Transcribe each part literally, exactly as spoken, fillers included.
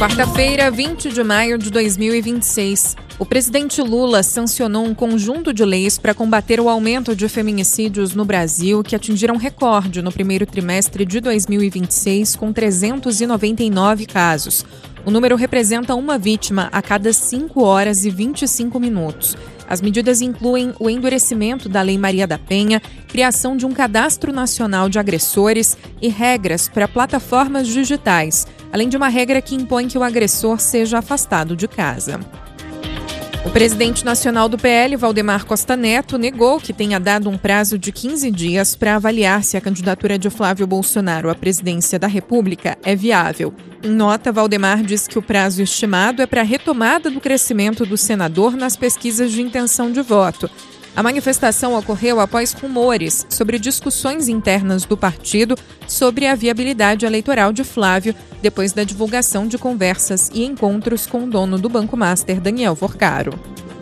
Quarta-feira, vinte de maio de dois mil e vinte e seis. O presidente Lula sancionou um conjunto de leis para combater o aumento de feminicídios no Brasil, que atingiram recorde no primeiro trimestre de dois mil e vinte e seis, com trezentos e noventa e nove casos. O número representa uma vítima a cada cinco horas e vinte e cinco minutos. As medidas incluem o endurecimento da Lei Maria da Penha, criação de um cadastro nacional de agressores e regras para plataformas digitais, além de uma regra que impõe que o agressor seja afastado de casa. O presidente nacional do P L, Valdemar Costa Neto, negou que tenha dado um prazo de quinze dias para avaliar se a candidatura de Flávio Bolsonaro à presidência da República é viável. Em nota, Valdemar diz que o prazo estimado é para a retomada do crescimento do senador nas pesquisas de intenção de voto. A manifestação ocorreu após rumores sobre discussões internas do partido sobre a viabilidade eleitoral de Flávio, depois da divulgação de conversas e encontros com o dono do Banco Master, Daniel Forcaro.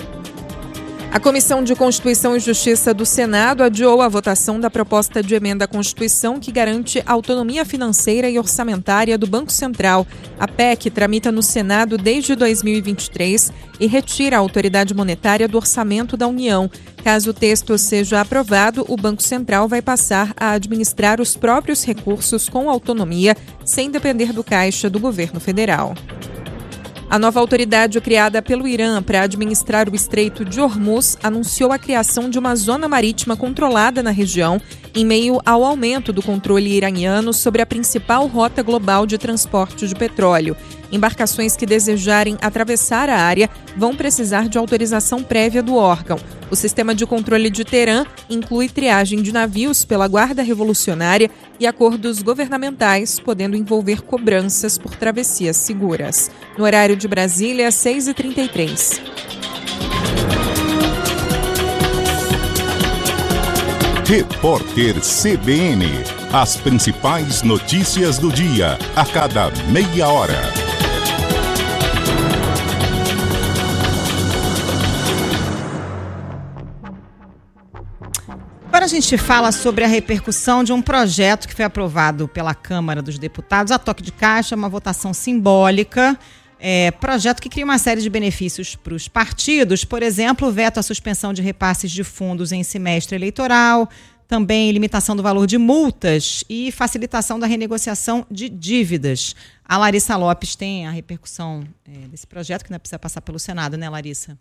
A Comissão de Constituição e Justiça do Senado adiou a votação da proposta de emenda à Constituição que garante a autonomia financeira e orçamentária do Banco Central. A P E C tramita no Senado desde dois mil e vinte e três e retira a autoridade monetária do orçamento da União. Caso o texto seja aprovado, o Banco Central vai passar a administrar os próprios recursos com autonomia, sem depender do caixa do governo federal. A nova autoridade criada pelo Irã para administrar o Estreito de Hormuz anunciou a criação de uma zona marítima controlada na região, em meio ao aumento do controle iraniano sobre a principal rota global de transporte de petróleo. Embarcações que desejarem atravessar a área vão precisar de autorização prévia do órgão. O sistema de controle de Teherã inclui triagem de navios pela Guarda Revolucionária e acordos governamentais, podendo envolver cobranças por travessias seguras. No horário de Brasília, seis e trinta e três. Repórter C B N. As principais notícias do dia, a cada meia hora. Agora a gente fala sobre a repercussão de um projeto que foi aprovado pela Câmara dos Deputados, a toque de caixa, uma votação simbólica, é, projeto que cria uma série de benefícios para os partidos, por exemplo, veto à suspensão de repasses de fundos em semestre eleitoral, também limitação do valor de multas e facilitação da renegociação de dívidas. A Larissa Lopes tem a repercussão é, desse projeto, que não precisa passar pelo Senado, né, Larissa?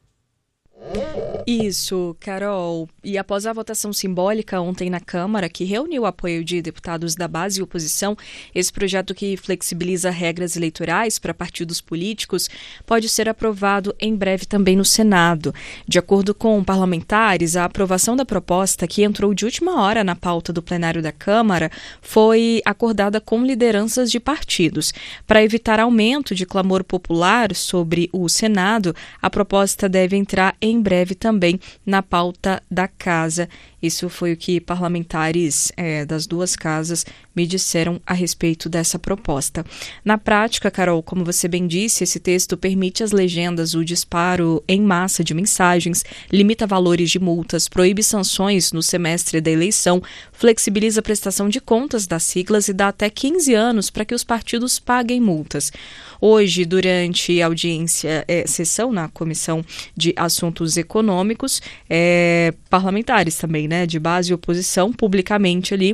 Isso, Carol. E após a votação simbólica ontem na Câmara, que reuniu o apoio de deputados da base e oposição, esse projeto que flexibiliza regras eleitorais para partidos políticos pode ser aprovado em breve também no Senado. De acordo com parlamentares, a aprovação da proposta, que entrou de última hora na pauta do plenário da Câmara, foi acordada com lideranças de partidos. Para evitar aumento de clamor popular sobre o Senado, a proposta deve entrar em em breve também na pauta da casa. Isso foi o que parlamentares é, das duas casas me disseram a respeito dessa proposta. Na prática, Carol, como você bem disse, esse texto permite às legendas o disparo em massa de mensagens, limita valores de multas, proíbe sanções no semestre da eleição, flexibiliza a prestação de contas das siglas e dá até quinze anos para que os partidos paguem multas. Hoje, durante a audiência, é, sessão na Comissão de Assuntos Econômicos, é, parlamentares também, né, de base e oposição, publicamente ali,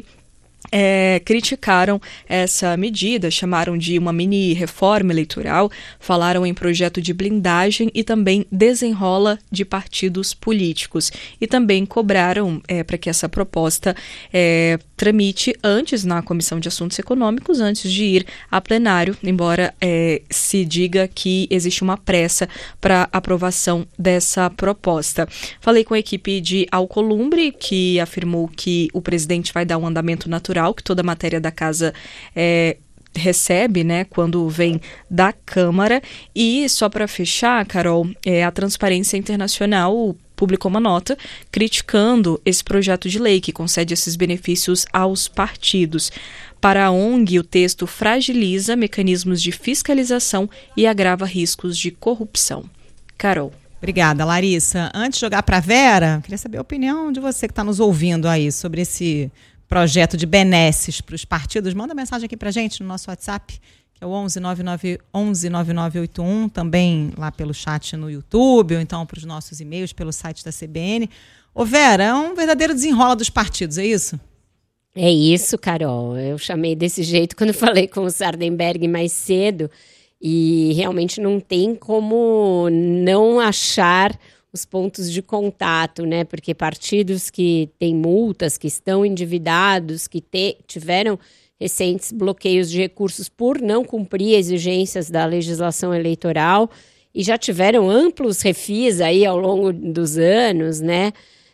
É, criticaram essa medida, chamaram de uma mini reforma eleitoral, falaram em projeto de blindagem e também desenrola de partidos políticos. E também cobraram é, para que essa proposta é, tramite antes na Comissão de Assuntos Econômicos, antes de ir a plenário, embora é, se diga que existe uma pressa para aprovação dessa proposta. Falei com a equipe de Alcolumbre, que afirmou que o presidente vai dar um andamento natural, que toda a matéria da casa é, recebe, né, quando vem da Câmara. E só para fechar, Carol, é, a Transparência Internacional publicou uma nota criticando esse projeto de lei que concede esses benefícios aos partidos. Para a ONG, o texto fragiliza mecanismos de fiscalização e agrava riscos de corrupção. Carol. Obrigada, Larissa. Antes de jogar para a Vera, queria saber a opinião de você que está nos ouvindo aí sobre esse projeto de benesses para os partidos. Manda mensagem aqui para a gente no nosso WhatsApp, que é o onze nove nove onze nove nove oito um, também lá pelo chat no YouTube, ou então para os nossos e-mails pelo site da C B N. Ô Vera, é um verdadeiro desenrola dos partidos, é isso? É isso, Carol. Eu chamei desse jeito quando falei com o Sardenberg mais cedo e realmente não tem como não achar os pontos de contato, né? Porque partidos que têm multas, que estão endividados, que te, tiveram recentes bloqueios de recursos por não cumprir exigências da legislação eleitoral e já tiveram amplos refis aí ao longo dos anos, né?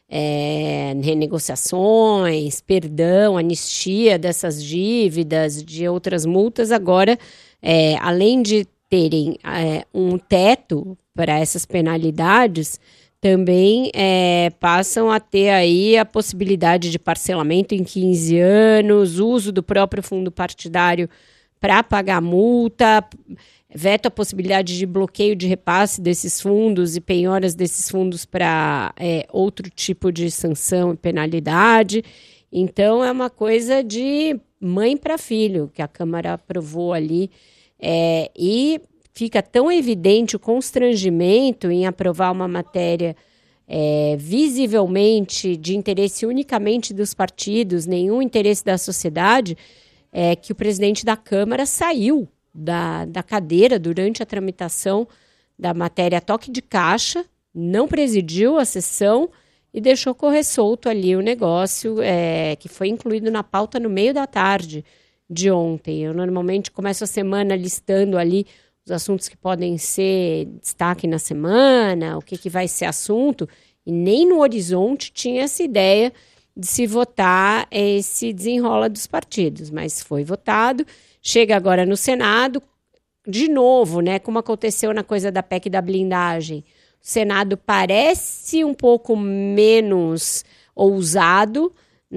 É, renegociações, perdão, anistia dessas dívidas, de outras multas, agora, é, além de terem é, um teto para essas penalidades, também é, passam a ter aí a possibilidade de parcelamento em quinze anos, uso do próprio fundo partidário para pagar multa, veto a possibilidade de bloqueio de repasse desses fundos e penhoras desses fundos para é, outro tipo de sanção e penalidade. Então, é uma coisa de mãe para filho que a Câmara aprovou ali. É, e fica tão evidente o constrangimento em aprovar uma matéria é, visivelmente de interesse unicamente dos partidos, nenhum interesse da sociedade, é, que o presidente da Câmara saiu Da, da cadeira durante a tramitação da matéria toque de caixa, não presidiu a sessão e deixou correr solto ali o negócio é, que foi incluído na pauta no meio da tarde de ontem. Eu normalmente começo a semana listando ali os assuntos que podem ser destaque na semana, o que, que vai ser assunto, e nem no horizonte tinha essa ideia de se votar esse desenrola dos partidos, mas foi votado. Chega agora no Senado, de novo, né, como aconteceu na coisa da P E C da blindagem. O Senado parece um pouco menos ousado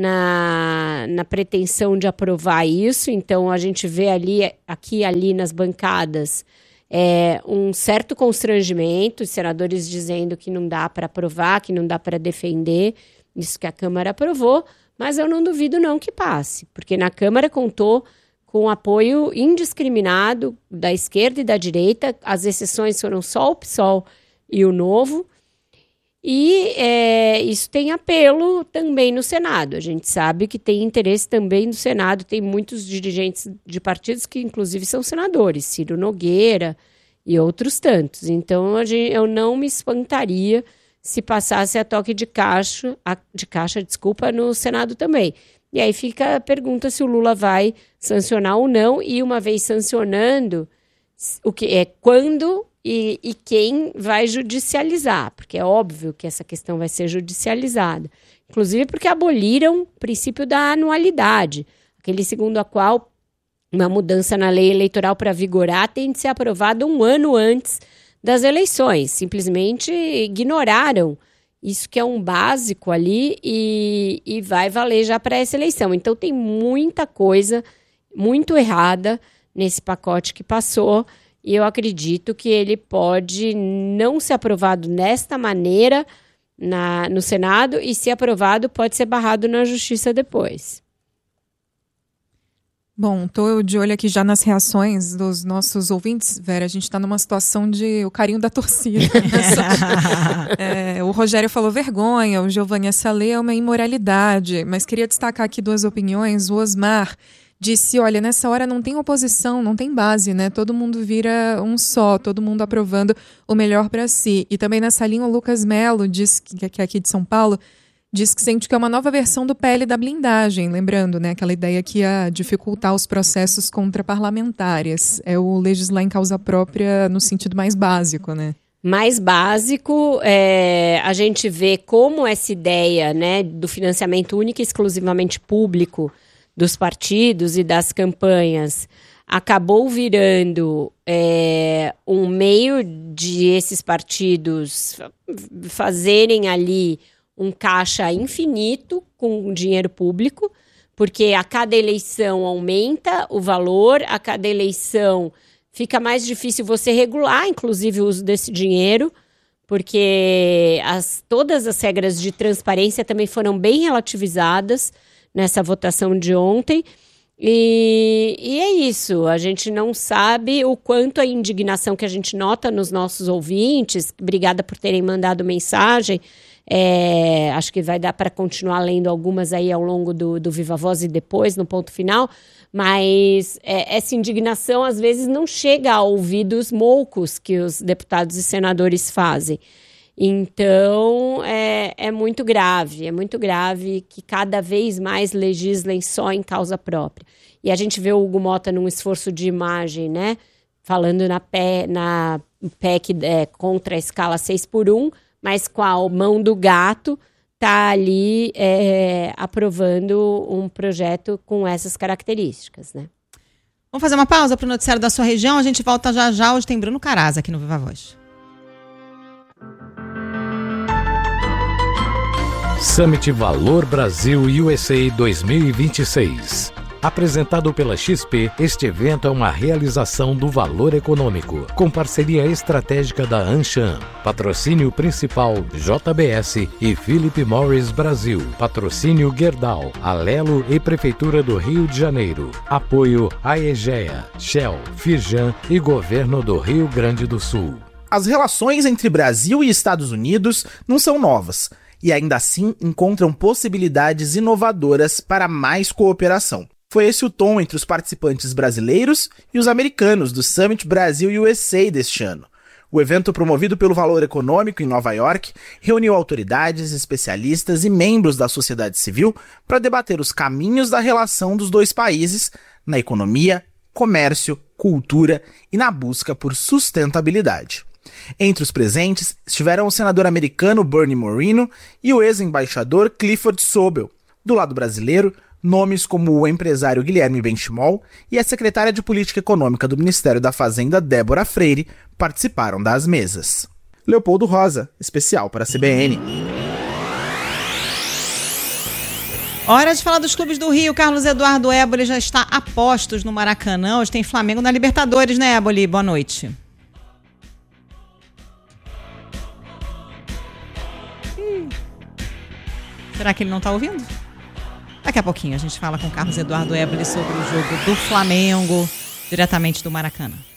na, na pretensão de aprovar isso, então a gente vê ali, aqui e ali nas bancadas, é, um certo constrangimento, os senadores dizendo que não dá para aprovar, que não dá para defender isso que a Câmara aprovou, mas eu não duvido não que passe, porque na Câmara contou com apoio indiscriminado da esquerda e da direita, as exceções foram só o PSOL e o Novo, e é, isso tem apelo também no Senado. A gente sabe que tem interesse também no Senado, tem muitos dirigentes de partidos que inclusive são senadores, Ciro Nogueira e outros tantos. Então a gente, eu não me espantaria se passasse a toque de caixa, a, de caixa, desculpa, no Senado também. E aí fica a pergunta se o Lula vai sancionar ou não, e uma vez sancionando, o que é quando e, e quem vai judicializar, porque é óbvio que essa questão vai ser judicializada. Inclusive porque aboliram o princípio da anualidade, aquele segundo a qual uma mudança na lei eleitoral para vigorar tem de ser aprovada um ano antes das eleições. Simplesmente ignoraram isso que é um básico ali e, e vai valer já para essa eleição. Então tem muita coisa muito errada nesse pacote que passou e eu acredito que ele pode não ser aprovado desta maneira na, no Senado e, se aprovado, pode ser barrado na Justiça depois. Bom, estou de olho aqui já nas reações dos nossos ouvintes. Vera, a gente está numa situação de o carinho da torcida. é, o Rogério falou vergonha, o Giovanni, essa lei é uma imoralidade. Mas queria destacar aqui duas opiniões. O Osmar disse, olha, nessa hora não tem oposição, não tem base, né? Todo mundo vira um só, todo mundo aprovando o melhor para si. E também nessa linha o Lucas Melo, disse, que é aqui de São Paulo, diz que sente que é uma nova versão do P L da blindagem, lembrando, né, aquela ideia que ia dificultar os processos contra parlamentares. É o legislar em causa própria no sentido mais básico, né? Mais básico, é, a gente vê como essa ideia, né, do financiamento único e exclusivamente público dos partidos e das campanhas acabou virando é, um meio de esses partidos fazerem ali um caixa infinito com dinheiro público, porque a cada eleição aumenta o valor, a cada eleição fica mais difícil você regular, inclusive, o uso desse dinheiro, porque as, todas as regras de transparência também foram bem relativizadas nessa votação de ontem, E, e é isso, a gente não sabe o quanto a indignação que a gente nota nos nossos ouvintes. Obrigada por terem mandado mensagem. É, acho que vai dar para continuar lendo algumas aí ao longo do, do Viva Voz e depois, no ponto final. Mas é, essa indignação, às vezes, não chega a ouvidos moucos que os deputados e senadores fazem. Então, é, é muito grave, é muito grave que cada vez mais legislem só em causa própria. E a gente vê o Hugo Mota num esforço de imagem, né? Falando na, P E, na P E C é, contra a escala seis por um, mas com a mão do gato, está ali é, aprovando um projeto com essas características, né? Vamos fazer uma pausa para o noticiário da sua região. A gente volta já já. Hoje tem Bruno Caraz aqui no Viva Voz. Summit Valor Brasil U S A dois mil e vinte e seis. Apresentado pela X P, este evento é uma realização do Valor Econômico, com parceria estratégica da Anshan. Patrocínio principal J B S e Philip Morris Brasil. Patrocínio Gerdau, Alelo e Prefeitura do Rio de Janeiro. Apoio Aegea, Shell, Firjan e Governo do Rio Grande do Sul. As relações entre Brasil e Estados Unidos não são novas, e ainda assim encontram possibilidades inovadoras para mais cooperação. Foi esse o tom entre os participantes brasileiros e os americanos do Summit Brasil U S A deste ano. O evento, promovido pelo Valor Econômico em Nova York, reuniu autoridades, especialistas e membros da sociedade civil para debater os caminhos da relação dos dois países na economia, comércio, cultura e na busca por sustentabilidade. Entre os presentes estiveram o senador americano Bernie Moreno e o ex-embaixador Clifford Sobel. Do lado brasileiro, nomes como o empresário Guilherme Benchimol e a secretária de Política Econômica do Ministério da Fazenda, Débora Freire, participaram das mesas. Leopoldo Rosa, especial para a C B N. Hora de falar dos clubes do Rio. Carlos Eduardo Éboli já está a postos no Maracanã. Hoje tem Flamengo na Libertadores, né, Éboli? Boa noite. Hum. Será que ele não está ouvindo? Daqui a pouquinho a gente fala com Carlos Eduardo Éboli sobre o jogo do Flamengo, diretamente do Maracanã.